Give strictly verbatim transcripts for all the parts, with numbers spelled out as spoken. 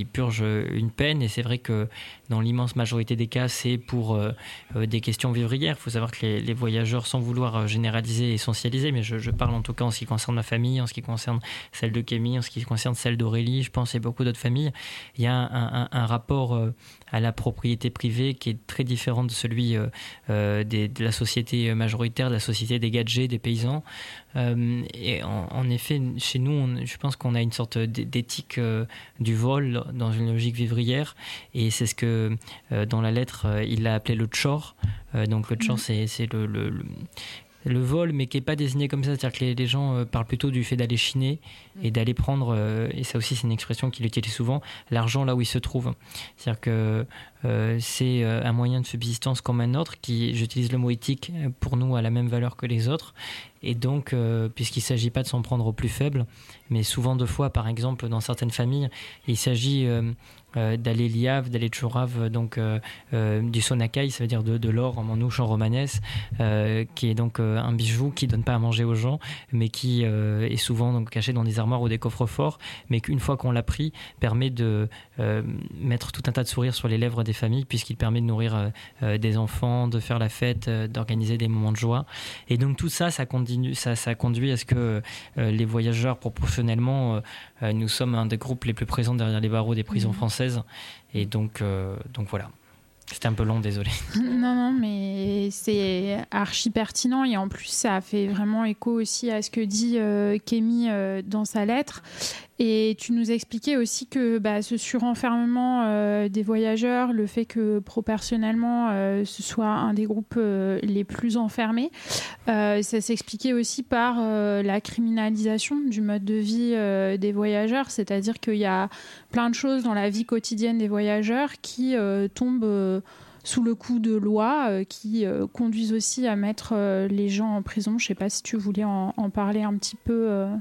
ils purgent une peine, et c'est vrai que dans l'immense majorité des cas, c'est pour euh, des questions vivrières. Il faut savoir que les, les voyageurs, sans vouloir généraliser et essentialiser, mais je, je parle en tout cas en ce qui concerne ma famille, en ce qui concerne celle de Kémy, en ce qui concerne celle d'Aurélie, je pense, et beaucoup d'autres familles, il y a un, un, un rapport euh, à la propriété privée qui est très différent de celui euh, euh, des, de la société majoritaire, de la société des gadgets, des paysans. Euh, et en, en effet, chez nous, on, je pense qu'on a une sorte d'éthique euh, du vol dans une logique vivrière, et c'est ce que euh, dans la lettre euh, il a appelé le tchor. Euh, donc le tchor, mmh. c'est, c'est le, le, le le vol, mais qui n'est pas désigné comme ça, c'est-à-dire que les, les gens euh, parlent plutôt du fait d'aller chiner et d'aller prendre, euh, et ça aussi c'est une expression qu'il utilise souvent, l'argent là où il se trouve. C'est-à-dire que euh, c'est euh, un moyen de subsistance comme un autre, qui, j'utilise le mot éthique, pour nous a la même valeur que les autres, et donc euh, puisqu'il ne s'agit pas de s'en prendre aux plus faibles, mais souvent deux fois, par exemple dans certaines familles, il s'agit euh, euh, d'aller liave, d'aller tchourav, donc euh, euh, du sonakai, ça veut dire de, de l'or en manouche en romanès, euh, qui est donc euh, un bijou qui ne donne pas à manger aux gens, mais qui euh, est souvent donc caché dans des armoires ou des coffres forts, mais qu'une fois qu'on l'a pris, permet de euh, mettre tout un tas de sourires sur les lèvres des familles, puisqu'il permet de nourrir euh, des enfants, de faire la fête, euh, d'organiser des moments de joie. Et donc tout ça, ça, continue, ça, ça conduit à ce que euh, les voyageurs, proportionnellement, euh, nous sommes un des groupes les plus présents derrière les barreaux des prisons mmh. françaises. Et donc, euh, donc voilà. C'était un peu long, désolé. Non, non, mais c'est archi pertinent, et en plus, ça fait vraiment écho aussi à ce que dit euh, Kémy euh, dans sa lettre. Et tu nous expliquais aussi que bah, ce surenfermement euh, des voyageurs, le fait que proportionnellement euh, ce soit un des groupes euh, les plus enfermés, euh, ça s'expliquait aussi par euh, la criminalisation du mode de vie euh, des voyageurs, c'est-à-dire qu'il y a plein de choses dans la vie quotidienne des voyageurs qui euh, tombent euh, sous le coup de loi, euh, qui euh, conduisent aussi à mettre euh, les gens en prison. Je ne sais pas si tu voulais en, en parler un petit peu. Euh...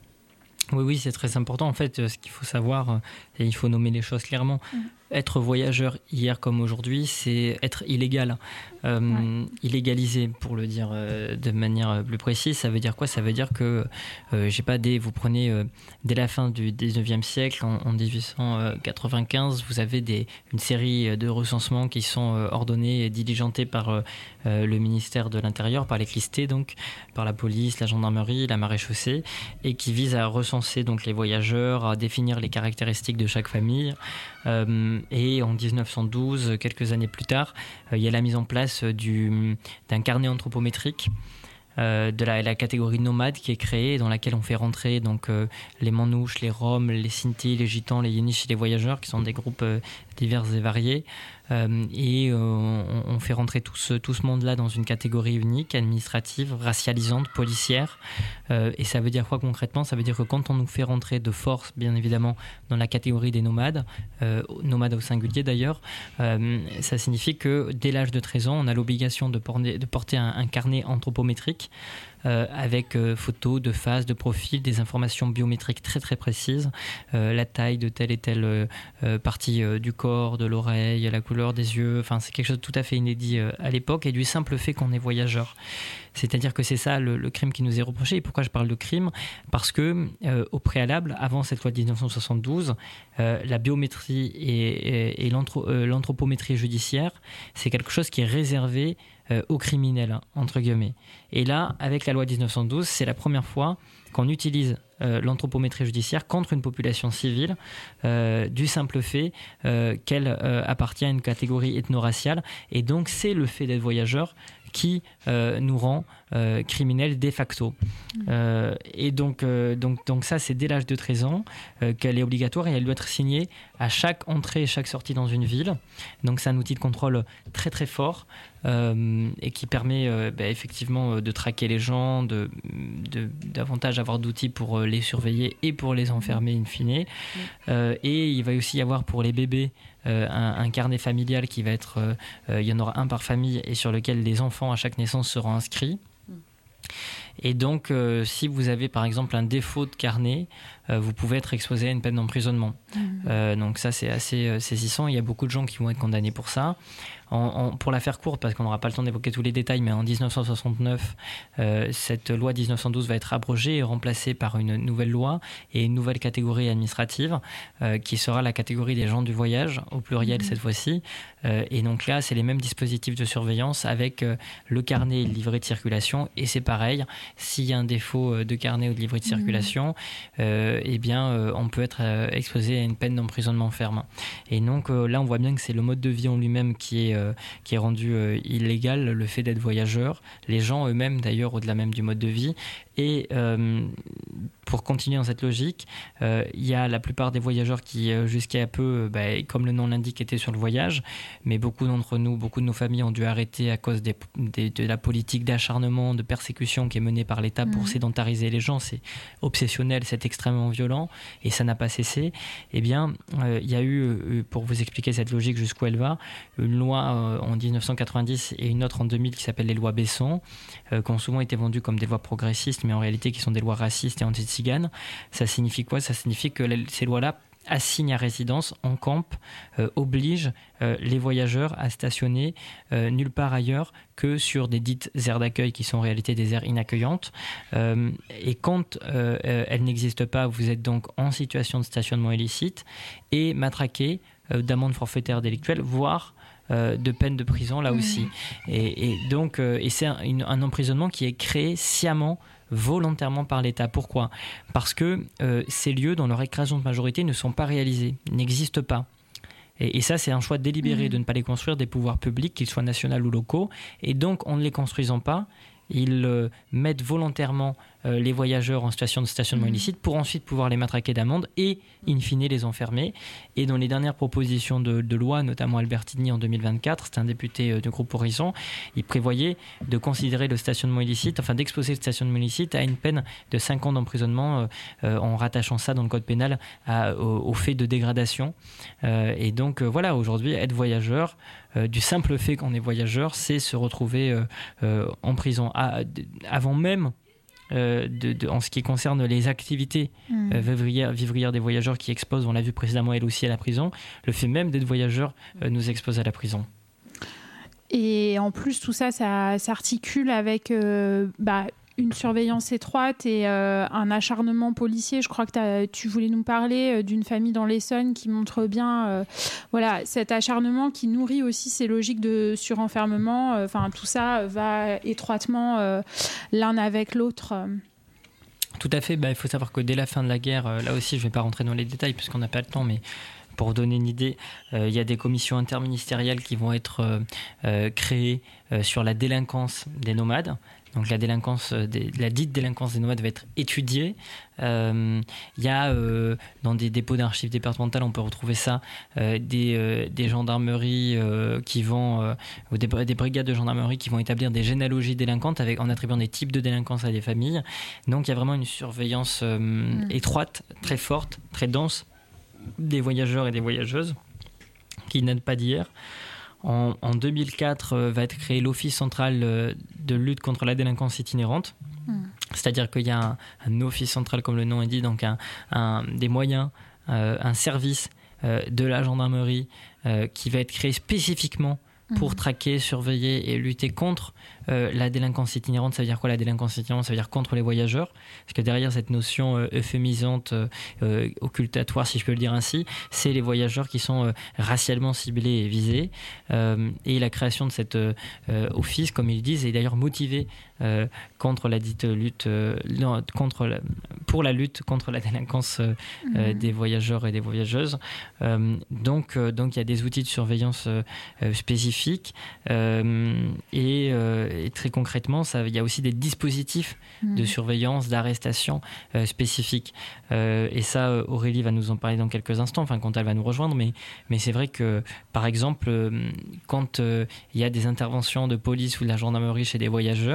Oui, oui, c'est très important. En fait, ce qu'il faut savoir, et il faut nommer les choses clairement, mmh. être voyageur hier comme aujourd'hui, c'est être illégal. Euh, ouais. Illégalisé, pour le dire euh, de manière plus précise, ça veut dire quoi ? Ça veut dire que, euh, je sais pas, dès, vous prenez euh, dès la fin du dix-neuvième siècle, en, en dix-huit cent quatre-vingt-quinze, vous avez des, une série de recensements qui sont euh, ordonnés et diligentés par euh, le ministère de l'Intérieur, par les clistés, donc, par la police, la gendarmerie, la maréchaussée, et qui visent à recenser donc, les voyageurs, à définir les caractéristiques de chaque famille. Euh, et en dix-neuf cent douze, quelques années plus tard, euh, il y a la mise en place du, d'un carnet anthropométrique euh, de la, la catégorie nomade qui est créée, dans laquelle on fait rentrer donc, euh, les Manouches, les Roms, les Sintis, les Gitans, les Yéniches et les voyageurs, qui sont des groupes euh, divers et variés. Euh, et euh, on, on fait rentrer tout ce, tout ce monde-là dans une catégorie unique, administrative, racialisante, policière. Euh, et ça veut dire quoi concrètement ? Ça veut dire que quand on nous fait rentrer de force, bien évidemment, dans la catégorie des nomades, euh, nomades au singulier d'ailleurs, euh, ça signifie que dès l'âge de treize ans, on a l'obligation de porter, de porter un, un carnet anthropométrique Euh, avec euh, photos de face, de profil, des informations biométriques très très précises, euh, la taille de telle et telle euh, euh, partie euh, du corps, de l'oreille, la couleur des yeux, enfin c'est quelque chose de tout à fait inédit euh, à l'époque, et du simple fait qu'on est voyageur. C'est-à-dire que c'est ça le, le crime qui nous est reproché. Et pourquoi je parle de crime ? Parce que euh, au préalable, avant cette loi de dix-neuf cent soixante-douze, euh, la biométrie et, et, et l'anthro, euh, l'anthropométrie judiciaire, c'est quelque chose qui est réservé euh, aux criminels, entre guillemets. Et là, avec la loi dix-neuf cent douze, c'est la première fois qu'on utilise euh, l'anthropométrie judiciaire contre une population civile euh, du simple fait euh, qu'elle euh, appartient à une catégorie ethno-raciale. Et donc, c'est le fait d'être voyageur qui euh, nous rend euh, criminels de facto. Mmh. Euh, et donc, euh, donc, donc ça, c'est dès l'âge de treize ans euh, qu'elle est obligatoire, et elle doit être signée à chaque entrée et chaque sortie dans une ville. Donc c'est un outil de contrôle très très fort euh, et qui permet euh, bah, effectivement de traquer les gens, de, de, davantage avoir d'outils pour les surveiller et pour les enfermer in fine. Mmh. Euh, et il va aussi y avoir pour les bébés Euh, un, un carnet familial qui va être, euh, euh, il y en aura un par famille, et sur lequel les enfants à chaque naissance seront inscrits. Et donc, euh, si vous avez par exemple un défaut de carnet, euh, vous pouvez être exposé à une peine d'emprisonnement. Mmh. Euh, donc ça, c'est assez euh, saisissant. Il y a beaucoup de gens qui vont être condamnés pour ça. En, en, pour la faire courte, parce qu'on n'aura pas le temps d'évoquer tous les détails, mais en dix-neuf cent soixante-neuf, euh, cette loi dix-neuf cent douze va être abrogée et remplacée par une nouvelle loi et une nouvelle catégorie administrative euh, qui sera la catégorie des gens du voyage, au pluriel mmh. cette fois-ci. Euh, et donc là, c'est les mêmes dispositifs de surveillance avec euh, le carnet et le livret de circulation. Et c'est pareil, s'il y a un défaut de carnet ou de livret de circulation, mmh. euh, eh bien, euh, on peut être euh, exposé à une peine d'emprisonnement ferme. Et donc euh, là, on voit bien que c'est le mode de vie en lui-même qui est, euh, qui est rendu euh, illégal, le fait d'être voyageur. Les gens eux-mêmes, d'ailleurs, au-delà même du mode de vie. Et euh, pour continuer dans cette logique, euh, il y a la plupart des voyageurs qui, euh, jusqu'à peu, bah, comme le nom l'indique, étaient sur le voyage. Mais beaucoup d'entre nous, beaucoup de nos familles ont dû arrêter à cause des, des, de la politique d'acharnement, de persécution qui est menée par l'État pour mmh. sédentariser les gens. C'est obsessionnel, c'est extrêmement violent et ça n'a pas cessé. Eh bien, euh, il y a eu, euh, pour vous expliquer cette logique jusqu'où elle va, une loi euh, en dix-neuf cent quatre-vingt-dix et une autre en deux mille qui s'appelle les lois Besson, euh, qui ont souvent été vendues comme des lois progressistes, mais en réalité qui sont des lois racistes et anti-tziganes. Ça signifie quoi ? Ça signifie que les, ces lois-là assigne à résidence, en camp, euh, oblige euh, les voyageurs à stationner euh, nulle part ailleurs que sur des dites aires d'accueil qui sont en réalité des aires inaccueillantes. Euh, et quand euh, euh, elles n'existent pas, vous êtes donc en situation de stationnement illicite et matraqué euh, d'amende forfaitaire délictuelle, voire euh, de peine de prison là mmh. aussi. Et, et donc, euh, et c'est un, une, un emprisonnement qui est créé sciemment, volontairement par l'État. Pourquoi ? Parce que euh, ces lieux, dans leur écrasante majorité, ne sont pas réalisés, n'existent pas. Et, et ça, c'est un choix délibéré mmh. de ne pas les construire des pouvoirs publics, qu'ils soient nationaux ou locaux. Et donc, en ne les construisant pas, ils euh, mettent volontairement euh, les voyageurs en situation de stationnement mmh. illicite pour ensuite pouvoir les matraquer d'amende et, in fine, les enfermer. Et dans les dernières propositions de, de loi, notamment Albertini en deux mille vingt-quatre, c'est un député euh, du groupe Horizon, il prévoyait de considérer le stationnement illicite, enfin d'exposer le stationnement illicite à une peine de cinq ans d'emprisonnement euh, euh, en rattachant ça dans le code pénal à, au, au fait de dégradation. Euh, et donc euh, voilà, aujourd'hui, être voyageur, euh, du simple fait qu'on est voyageur, c'est se retrouver euh, euh, en prison. À, avant même Euh, de, de, en ce qui concerne les activités mmh. euh, vivrières, vivrières des voyageurs qui exposent, on l'a vu précédemment, elle aussi à la prison, le fait même d'être voyageur euh, nous expose à la prison. Et en plus, tout ça, ça s'articule avec euh, bah, une surveillance étroite et euh, un acharnement policier. Je crois que tu voulais nous parler d'une famille dans l'Essonne qui montre bien euh, voilà, cet acharnement qui nourrit aussi ces logiques de surenfermement. Enfin, tout ça va étroitement euh, l'un avec l'autre. Tout à fait. Bah, il faut savoir que dès la fin de la guerre, euh, là aussi, je ne vais pas rentrer dans les détails puisqu'on n'a pas le temps, mais pour donner une idée, euh, il y a des commissions interministérielles qui vont être euh, euh, créées euh, sur la délinquance des nomades. Donc la délinquance, des, la dite délinquance des nomades va être étudiée. Euh, il y a euh, dans des dépôts d'archives départementales, on peut retrouver ça, euh, des, euh, des gendarmeries euh, qui vont, euh, ou des, des brigades de gendarmerie qui vont établir des généalogies délinquantes avec, en attribuant des types de délinquance à des familles. Donc il y a vraiment une surveillance euh, mmh. étroite, très forte, très dense des voyageurs et des voyageuses qui n'aident pas d'hier. En, en deux mille quatre, euh, va être créé l'Office central euh, de lutte contre la délinquance itinérante. Mmh. C'est-à-dire qu'il y a un, un office central, comme le nom est dit, donc un, un, des moyens, euh, un service euh, de la gendarmerie euh, qui va être créé spécifiquement pour mmh. traquer, surveiller et lutter contre euh, la délinquance itinérante. Ça veut dire quoi la délinquance itinérante ? Ça veut dire contre les voyageurs. Parce que derrière cette notion euh, euphémisante, euh, occultatoire, si je peux le dire ainsi, c'est les voyageurs qui sont euh, racialement ciblés et visés. Euh, et la création de cet euh, office, comme ils disent, est d'ailleurs motivée euh, contre la dite lutte, euh, contre la, pour la lutte contre la délinquance euh, mmh. des voyageurs et des voyageuses. Euh, donc, euh, donc il y a des outils de surveillance euh, spécifiques euh, et, euh, et très concrètement, ça, il y a aussi des dispositifs mmh. de surveillance, d'arrestation euh, spécifiques. Euh, et ça, Aurélie va nous en parler dans quelques instants, enfin quand elle va nous rejoindre. Mais, mais c'est vrai que, par exemple, euh, quand euh, il y a des interventions de police ou de la gendarmerie chez des voyageurs,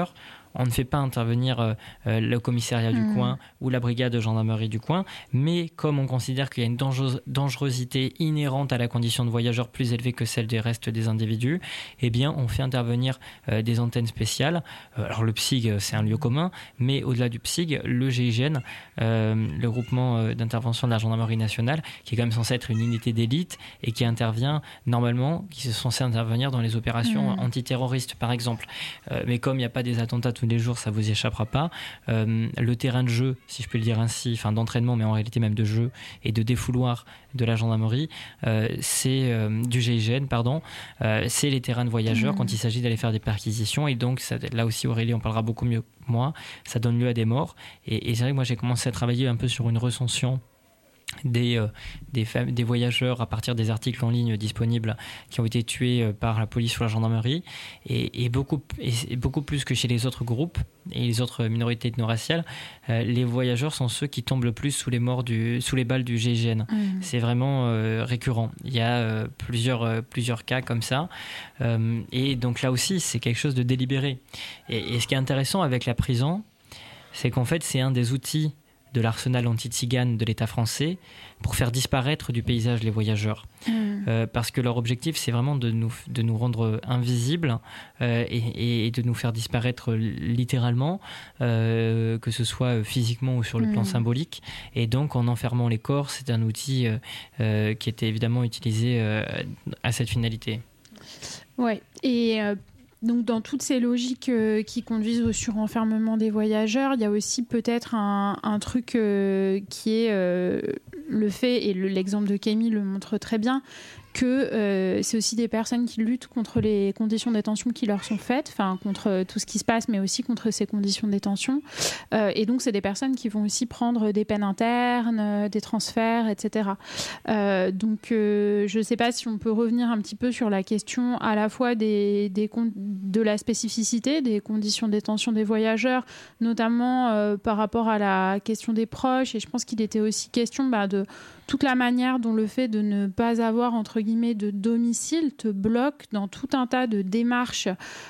on ne fait pas intervenir euh, euh, le commissariat du mmh. coin ou la brigade de gendarmerie du coin, mais comme on considère qu'il y a une dangereuse, dangerosité inhérente à la condition de voyageur plus élevée que celle des restes des individus, eh bien on fait intervenir euh, des antennes spéciales. Euh, alors le P S I G, c'est un lieu commun, mais au-delà du P S I G, le G I G N, euh, le groupement euh, d'intervention de la gendarmerie nationale, qui est quand même censé être une unité d'élite et qui intervient normalement, qui est censé intervenir dans les opérations mmh. antiterroristes par exemple. Euh, mais comme il n'y a pas des attentats tous les jours, ça vous échappera pas. Euh, le terrain de jeu, si je peux le dire ainsi, enfin d'entraînement, mais en réalité même de jeu et de défouloir de la gendarmerie, euh, c'est euh, du G I G N, pardon, euh, c'est les terrains de voyageurs mmh. quand il s'agit d'aller faire des perquisitions. Et donc ça, là aussi Aurélie en parlera beaucoup mieux que moi, ça donne lieu à des morts. Et, et c'est vrai que moi j'ai commencé à travailler un peu sur une recension Des, euh, des, fam- des voyageurs à partir des articles en ligne disponibles qui ont été tués euh, par la police ou la gendarmerie et, et, beaucoup, et, et beaucoup plus que chez les autres groupes et les autres minorités ethno-raciales, euh, les voyageurs sont ceux qui tombent le plus sous les, morts du, sous les balles du G I G N. Mmh. C'est vraiment euh, récurrent. Il y a euh, plusieurs, euh, plusieurs cas comme ça euh, et donc là aussi c'est quelque chose de délibéré. Et, et ce qui est intéressant avec la prison, c'est qu'en fait c'est un des outils de l'arsenal anti-tzigane de l'État français pour faire disparaître du paysage les voyageurs. Mmh. Euh, parce que leur objectif, c'est vraiment de nous, de nous rendre invisibles euh, et, et de nous faire disparaître littéralement, euh, que ce soit physiquement ou sur le mmh. plan symbolique. Et donc, en enfermant les corps, c'est un outil euh, euh, qui était évidemment utilisé euh, à cette finalité. Ouais, et... Euh... Donc, dans toutes ces logiques euh, qui conduisent au surenfermement des voyageurs, il y a aussi peut-être un, un truc euh, qui est euh, le fait, et le, l'exemple de Kémy le montre très bien, que euh, c'est aussi des personnes qui luttent contre les conditions de détention qui leur sont faites, enfin contre tout ce qui se passe, mais aussi contre ces conditions de détention. Euh, et donc, c'est des personnes qui vont aussi prendre des peines internes, euh, des transferts, et cetera. Euh, donc, euh, je ne sais pas si on peut revenir un petit peu sur la question à la fois des, des con- de la spécificité des conditions de détention des voyageurs, notamment euh, par rapport à la question des proches. Et je pense qu'il était aussi question bah, de toute la manière dont le fait de ne pas avoir, entre guillemets, de domicile te bloque dans tout un tas de démarches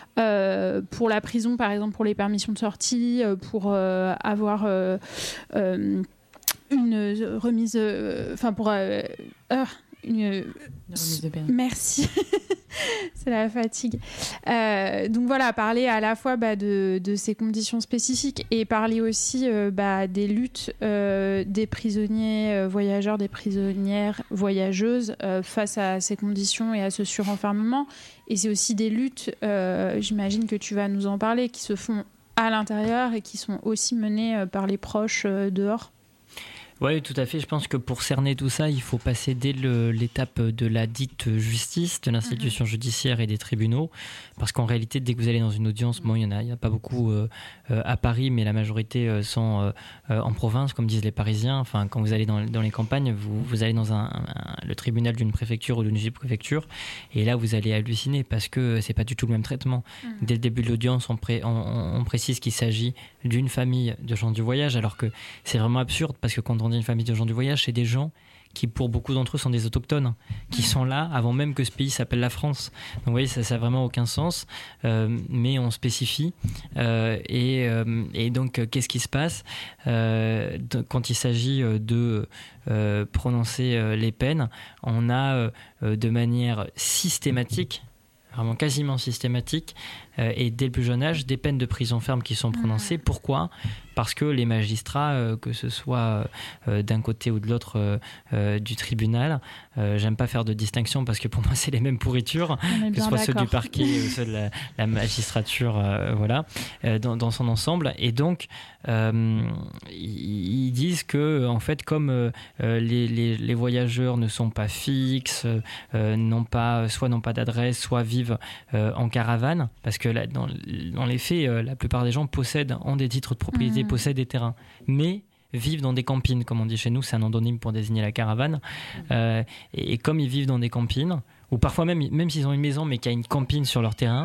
euh, pour la prison, par exemple, pour les permissions de sortie, pour euh, avoir euh, euh, une remise... Enfin, euh, pour... Euh, euh, une... remise de peine. Merci. C'est la fatigue. Euh, donc voilà, parler à la fois bah, de, de ces conditions spécifiques et parler aussi euh, bah, des luttes euh, des prisonniers euh, voyageurs, des prisonnières voyageuses euh, face à ces conditions et à ce surenfermement. Et c'est aussi des luttes, euh, j'imagine que tu vas nous en parler, qui se font à l'intérieur et qui sont aussi menées euh, par les proches euh, dehors. Oui, tout à fait. Je pense que pour cerner tout ça, il faut passer dès le, l'étape de la dite justice, de l'institution mmh. judiciaire et des tribunaux. Parce qu'en réalité, dès que vous allez dans une audience, bon, il y en a, il y a pas beaucoup euh, euh, à Paris, mais la majorité euh, sont euh, euh, en province, comme disent les Parisiens. Enfin, quand vous allez dans, dans les campagnes, vous, vous allez dans un, un, le tribunal d'une préfecture ou d'une sous-préfecture, et là, vous allez halluciner parce que c'est pas du tout le même traitement. Mmh. Dès le début de l'audience, on, pré, on, on précise qu'il s'agit d'une famille de gens du voyage, alors que c'est vraiment absurde parce que quand on dit une famille de gens du voyage, c'est des gens qui, pour beaucoup d'entre eux, sont des autochtones, qui sont là avant même que ce pays s'appelle la France. Donc, vous voyez, ça n'a vraiment aucun sens, euh, mais on spécifie. Euh, et, euh, et donc, qu'est-ce qui se passe euh, de, quand il s'agit de euh, prononcer euh, les peines? On a euh, de manière systématique, vraiment quasiment systématique, euh, et dès le plus jeune âge, des peines de prison ferme qui sont prononcées. Pourquoi ? Parce que les magistrats, euh, que ce soit euh, d'un côté ou de l'autre euh, euh, du tribunal, euh, j'aime pas faire de distinction parce que pour moi c'est les mêmes pourritures, que ce soit d'accord. Ceux du parquet ou ceux de la, la magistrature, euh, voilà, euh, dans, dans son ensemble. Et donc, euh, ils disent que, en fait, comme euh, les, les, les voyageurs ne sont pas fixes, euh, n'ont pas, soit n'ont pas d'adresse, soit vivent euh, en caravane, parce que là, dans, dans les faits, euh, la plupart des gens possèdent, ont des titres de propriété, mmh. possèdent des terrains, mais vivent dans des campines, comme on dit chez nous, c'est un endonyme pour désigner la caravane. Euh, et, et comme ils vivent dans des campines, ou parfois même, même s'ils ont une maison, mais qu'il y a une campine sur leur terrain,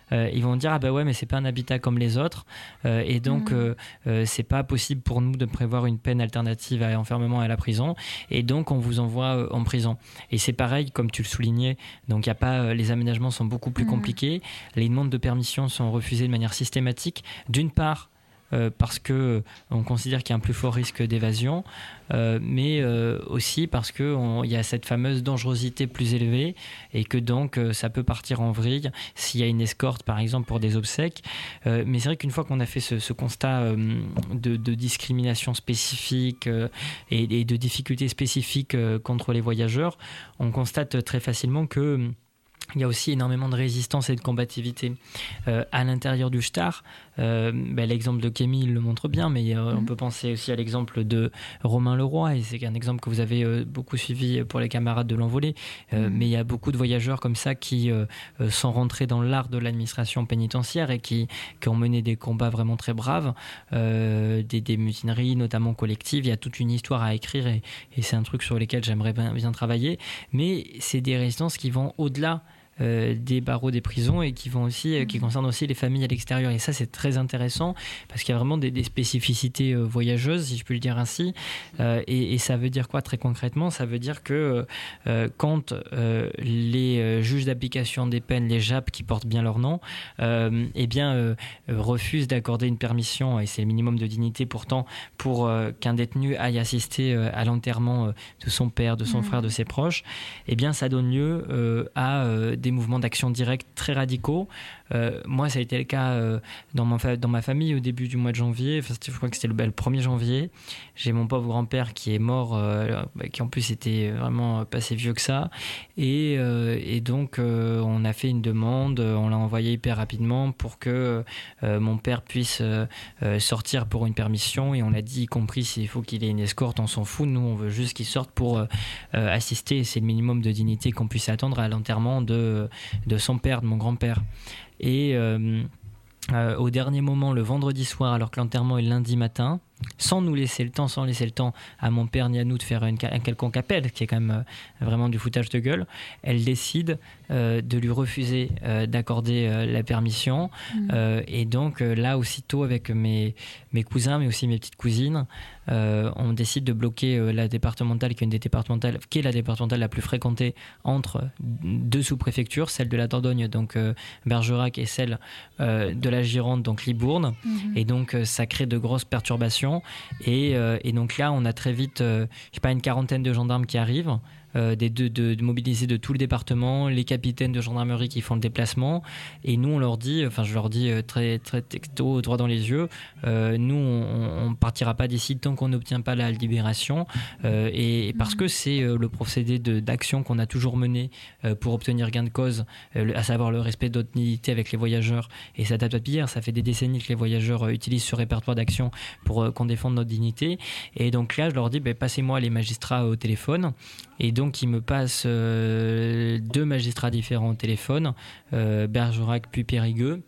euh, ils vont dire ah bah ouais mais c'est pas un habitat comme les autres euh, et donc mmh. euh, euh, c'est pas possible pour nous de prévoir une peine alternative à l'enfermement et à la prison et donc on vous envoie euh, en prison. Et c'est pareil comme tu le soulignais, donc y a pas euh, les aménagements sont beaucoup plus mmh. compliqués, les demandes de permission sont refusées de manière systématique, d'une part Euh, parce que euh, on considère qu'il y a un plus fort risque d'évasion, euh, mais euh, aussi parce que on, y a cette fameuse dangerosité plus élevée et que donc euh, ça peut partir en vrille s'il y a une escorte par exemple pour des obsèques. Euh, mais c'est vrai qu'une fois qu'on a fait ce, ce constat euh, de, de discrimination spécifique euh, et, et de difficultés spécifiques euh, contre les voyageurs, on constate très facilement que il y a aussi énormément de résistance et de combativité euh, à l'intérieur du shtar. Euh, ben, l'exemple de Kémy il le montre bien, mais euh, mmh. on peut penser aussi à l'exemple de Romain Leroy, et c'est un exemple que vous avez euh, beaucoup suivi pour les camarades de l'Envolée. Euh, mmh. Mais il y a beaucoup de voyageurs comme ça qui euh, sont rentrés dans l'art de l'administration pénitentiaire et qui, qui ont mené des combats vraiment très braves, euh, des, des mutineries notamment collectives. Il y a toute une histoire à écrire et, et c'est un truc sur lequel j'aimerais bien, bien travailler. Mais c'est des résistances qui vont au-delà Euh, des barreaux des prisons et qui vont aussi euh, qui concernent aussi les familles à l'extérieur, et ça c'est très intéressant parce qu'il y a vraiment des, des spécificités euh, voyageuses, si je peux le dire ainsi, euh, et, et ça veut dire quoi très concrètement? Ça veut dire que euh, quand euh, les euh, juges d'application des peines, les J A P qui portent bien leur nom, euh, eh bien euh, refusent d'accorder une permission, et c'est le minimum de dignité pourtant pour euh, qu'un détenu aille assister euh, à l'enterrement euh, de son père, de son mmh. frère, de ses proches, eh bien ça donne lieu euh, à euh, des mouvements d'action directe très radicaux. Euh, moi, ça a été le cas euh, dans, mon fa- dans ma famille au début du mois de janvier. Enfin, je crois que c'était le, le premier janvier. J'ai mon pauvre grand-père qui est mort, euh, qui en plus était vraiment pas si vieux que ça. Et, euh, et donc, euh, on a fait une demande, on l'a envoyé hyper rapidement pour que euh, mon père puisse euh, sortir pour une permission. Et on l'a dit, y compris s'il faut qu'il ait une escorte, on s'en fout. Nous, on veut juste qu'il sorte pour euh, assister. C'est le minimum de dignité qu'on puisse attendre à l'enterrement de de son père, de mon grand-père. Et euh, euh, au dernier moment, le vendredi soir, alors que l'enterrement est le lundi matin, sans nous laisser le temps, sans laisser le temps à mon père ni à nous de faire une, un quelconque appel, qui est quand même euh, vraiment du foutage de gueule, elle décide euh, de lui refuser euh, d'accorder euh, la permission. Mmh. Euh, et donc euh, là, aussitôt, avec mes, mes cousins, mais aussi mes petites cousines, euh, on décide de bloquer euh, la départementale, qui est une des départementales, qui est la départementale la plus fréquentée entre deux sous-préfectures, celle de la Dordogne, donc euh, Bergerac, et celle euh, de la Gironde, donc Libourne. Mmh. Et donc euh, ça crée de grosses perturbations. Et, euh, et donc là, on a très vite, euh, je sais pas, une quarantaine de gendarmes qui arrivent, euh, des, de, de, de mobilisés de tout le département, les capitaines de gendarmerie qui font le déplacement. Et nous, on leur dit, enfin, je leur dis très, très texto, droit dans les yeux, euh, nous, on ne partira pas d'ici tant qu'on n'obtient pas la libération. Euh, et, et parce que c'est euh, le procédé de, d'action qu'on a toujours mené euh, pour obtenir gain de cause, euh, à savoir le respect de notre dignité avec les voyageurs. Et ça date pas d'hier, ça fait des décennies que les voyageurs euh, utilisent ce répertoire d'action pour euh, qu'on défende notre dignité. Et donc là, je leur dis, bah, passez-moi les magistrats au téléphone. Et donc, ils me passent euh, deux magistrats différents au téléphone, euh, Bergerac puis Périgueux.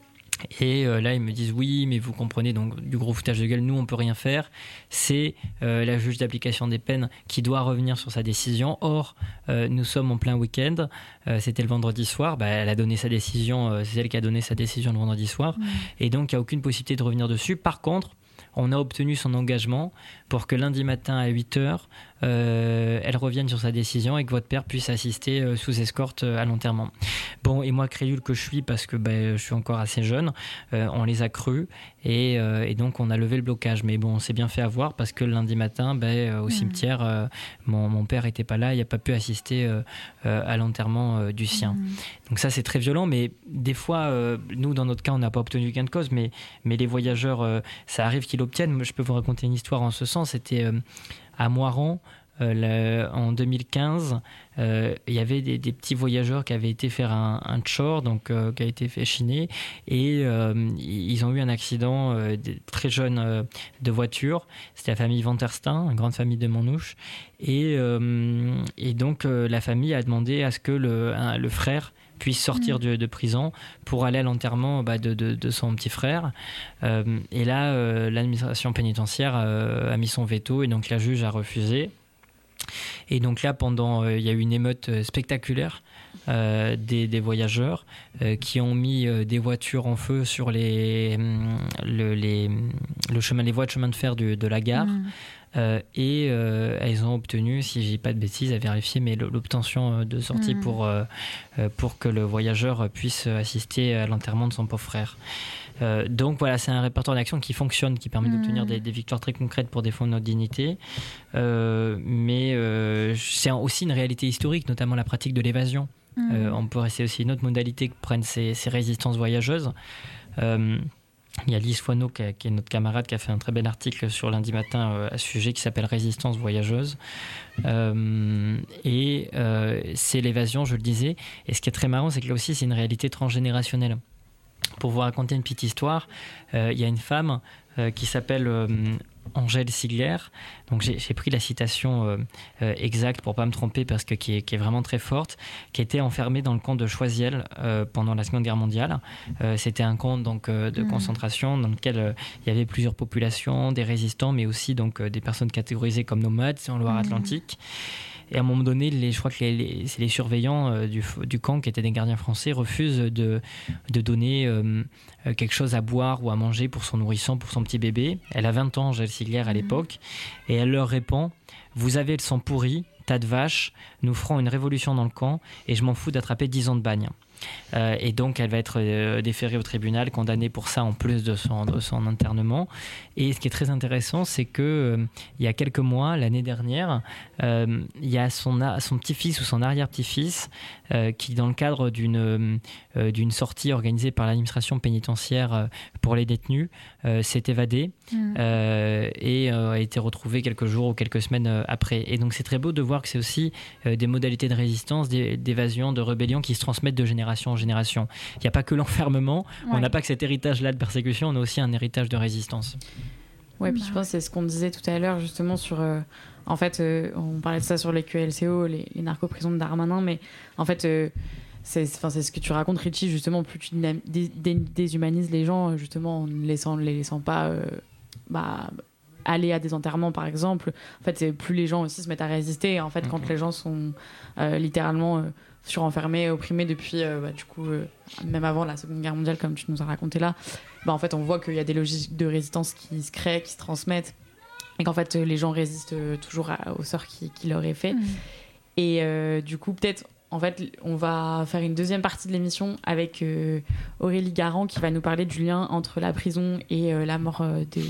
Et euh, là, ils me disent oui, mais vous comprenez, donc du gros foutage de gueule, nous, on peut rien faire. C'est euh, la juge d'application des peines qui doit revenir sur sa décision. Or, euh, nous sommes en plein week-end. Euh, c'était le vendredi soir. Bah, elle a donné sa décision. Euh, c'est elle qui a donné sa décision le vendredi soir. Mmh. Et donc, il n'y a aucune possibilité de revenir dessus. Par contre, on a obtenu son engagement pour que lundi matin à huit heures, euh, elle revienne sur sa décision et que votre père puisse assister euh, sous escorte euh, à l'enterrement. Bon, et moi, crédule que je suis, parce que ben, je suis encore assez jeune, euh, on les a crus et, euh, et donc on a levé le blocage. Mais bon, on s'est bien fait avoir parce que le lundi matin, ben, au mmh. cimetière, euh, mon, mon père n'était pas là, il n'a pas pu assister euh, euh, à l'enterrement euh, du sien. Mmh. Donc ça, c'est très violent, mais des fois, euh, nous, dans notre cas, on n'a pas obtenu gain de cause, mais, mais les voyageurs, euh, ça arrive qu'ils l'obtiennent. Je peux vous raconter une histoire en ce sens. C'était euh, à Moiran, euh, le, en deux mille quinze, euh, il y avait des, des petits voyageurs qui avaient été faire un, un tchor, donc euh, qui a été fait chiner, et euh, ils ont eu un accident euh, très jeune euh, de voiture. C'était la famille Van der Steen, une grande famille de Manouche, et, euh, et donc euh, la famille a demandé à ce que le, un, le frère puisse sortir mmh. de, de prison pour aller à l'enterrement bah, de, de, de son petit frère. Euh, et là, euh, l'administration pénitentiaire euh, a mis son veto, et donc la juge a refusé. Et donc là, pendant, il y a eu une émeute spectaculaire euh, des, des voyageurs euh, qui ont mis euh, des voitures en feu sur les, le, les, le chemin, les voies de chemin de fer du, de la gare. Mmh. Euh, et euh, elles ont obtenu, si je dis pas de bêtises, à vérifier, mais l'obtention de sortie mmh. pour, euh, pour que le voyageur puisse assister à l'enterrement de son pauvre frère. Euh, donc voilà, c'est un répertoire d'action qui fonctionne, qui permet mmh. d'obtenir des, des victoires très concrètes pour défendre notre dignité. Euh, mais euh, c'est aussi une réalité historique, notamment la pratique de l'évasion. Mmh. Euh, on peut essayer aussi une autre modalité que prennent ces, ces résistances voyageuses. Euh, Il y a Lise Foineau, qui, qui est notre camarade, qui a fait un très bel article sur Lundi Matin euh, à ce sujet, qui s'appelle Résistance voyageuse. Euh, et euh, c'est l'évasion, je le disais. Et ce qui est très marrant, c'est que là aussi, c'est une réalité transgénérationnelle. Pour vous raconter une petite histoire, euh, il y a une femme euh, qui s'appelle euh, Angèle Sigler. Donc j'ai, j'ai pris la citation euh, euh, exacte pour pas me tromper, parce que qui est, qui est vraiment très forte, qui était enfermée dans le camp de Choiseul euh, pendant la Seconde Guerre mondiale. Euh, c'était un camp donc euh, de mmh. concentration dans lequel euh, il y avait plusieurs populations, des résistants, mais aussi donc euh, des personnes catégorisées comme nomades en Loire-Atlantique. Mmh. Et à un moment donné, les, je crois que les, les, c'est les surveillants euh, du, du camp, qui étaient des gardiens français, refusent de, de donner euh, quelque chose à boire ou à manger pour son nourrisson, pour son petit bébé. Elle a vingt ans, Angèle Sigler, à mmh. l'époque, et elle leur répond « Vous avez le sang pourri, tas de vaches, nous ferons une révolution dans le camp, et je m'en fous d'attraper dix ans de bagne. » Euh, et donc elle va être euh, déférée au tribunal, condamnée pour ça en plus de son, de son internement. Et ce qui est très intéressant, c'est que euh, il y a quelques mois, l'année dernière, euh, il y a son, son petit-fils ou son arrière-petit-fils euh, qui, dans le cadre d'une, euh, d'une sortie organisée par l'administration pénitentiaire euh, pour les détenus, euh, s'est évadé mmh. euh, et euh, a été retrouvé quelques jours ou quelques semaines euh, après. Et donc c'est très beau de voir que c'est aussi euh, des modalités de résistance, d'évasion, de rébellion qui se transmettent de génération en génération. Il n'y a pas que l'enfermement, ouais. on n'a pas que cet héritage-là de persécution, on a aussi un héritage de résistance. Ouais, puis bah, je pense que c'est ce qu'on disait tout à l'heure, justement, sur... Euh, en fait, euh, on parlait de ça sur les Q L C O, les, les narcoprisons de Darmanin, mais en fait, euh, c'est, c'est ce que tu racontes, Richie, justement, plus tu dé, dé, déshumanises les gens, justement, en ne laissant, les laissant pas... Euh, bah, aller à des enterrements, par exemple. En fait, c'est plus les gens aussi se mettent à résister. En fait, mmh. quand les gens sont euh, littéralement... Euh, surenfermés, opprimés depuis, euh, bah, du coup, euh, même avant la Seconde Guerre mondiale, comme tu nous as raconté là, bah, en fait, on voit qu'il y a des logiques de résistance qui se créent, qui se transmettent, et qu'en fait, les gens résistent toujours à, au sort qui, qui leur est fait. Mmh. Et euh, du coup, peut-être, en fait, on va faire une deuxième partie de l'émission avec euh, Aurélie Garand, qui va nous parler du lien entre la prison et euh, la mort euh, de...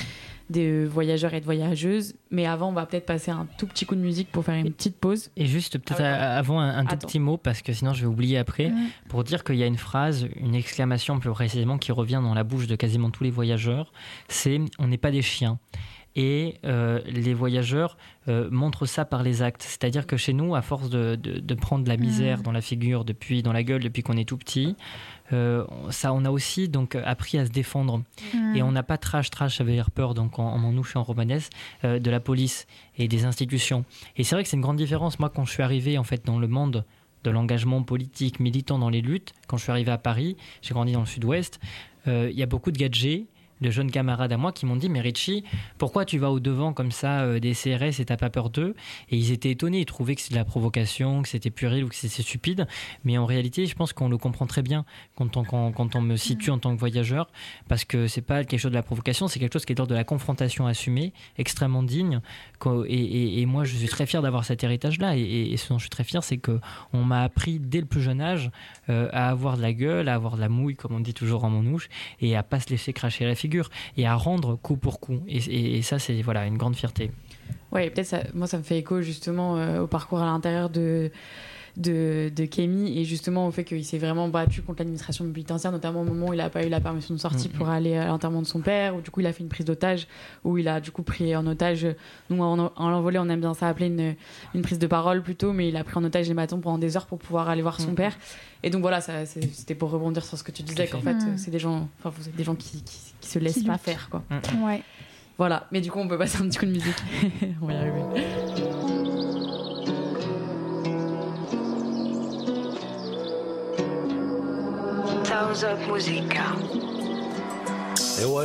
des voyageurs et de voyageuses. Mais avant, on va peut-être passer un tout petit coup de musique pour faire une petite pause. Et juste peut-être ah ouais. avant un, un tout Attends. petit mot, parce que sinon je vais oublier après, mmh. pour dire qu'il y a une phrase, une exclamation plus précisément, qui revient dans la bouche de quasiment tous les voyageurs, c'est « on n'est pas des chiens ». Et euh, les voyageurs euh, montrent ça par les actes. C'est-à-dire que chez nous, à force de, de, de prendre de la misère mmh. dans la figure, depuis, dans la gueule, depuis qu'on est tout petit, euh, ça, on a aussi donc, appris à se défendre. Mmh. Et on n'a pas trash, trash, ça veut dire peur, donc en, en manouche et en romanesque, euh, de la police et des institutions. Et c'est vrai que c'est une grande différence. Moi, quand je suis arrivé en fait, dans le monde de l'engagement politique, militant dans les luttes, quand je suis arrivé à Paris, j'ai grandi dans le sud-ouest, il euh, y a beaucoup de gadgets, de jeunes camarades à moi qui m'ont dit « Mais Richie, pourquoi tu vas au-devant comme ça euh, des C R S et t'as pas peur d'eux ?» Et ils étaient étonnés, ils trouvaient que c'était de la provocation, que c'était puéril ou que c'était stupide. Mais en réalité, je pense qu'on le comprend très bien quand on, quand, quand on me situe en tant que voyageur, parce que c'est pas quelque chose de la provocation, c'est quelque chose qui est de l'ordre de la confrontation assumée, extrêmement digne. Et, et, et moi, je suis très fier d'avoir cet héritage-là. Et, et, et ce dont je suis très fier, c'est qu'on m'a appris dès le plus jeune âge euh, à avoir de la gueule, à avoir de la mouille, comme on dit toujours en manouche, et à pas se laisser cracher la figure. Et à rendre coup pour coup. Et, et, et ça, c'est voilà, une grande fierté. Oui, peut-être ça, moi, ça me fait écho justement euh, au parcours à l'intérieur de, de, de Kémy et justement au fait qu'il s'est vraiment battu contre l'administration pénitentiaire, notamment au moment où il n'a pas eu la permission de sortie mmh. pour aller à l'enterrement de son père, où du coup il a fait une prise d'otage, où il a du coup pris en otage, nous en, en l'envolée on aime bien ça appeler une, une prise de parole plutôt, mais il a pris en otage les matons pendant des heures pour pouvoir aller voir son mmh. père. Et donc voilà, ça, c'est, c'était pour rebondir sur ce que tu disais, qu'en fait mmh. c'est des gens, enfin, vous êtes des gens qui, qui, qui se laissent qui pas lutte. faire quoi. Mmh. Ouais. Voilà, mais du coup on peut passer un petit coup de musique. On va y arriver. Sounds of Musica. Et ouais,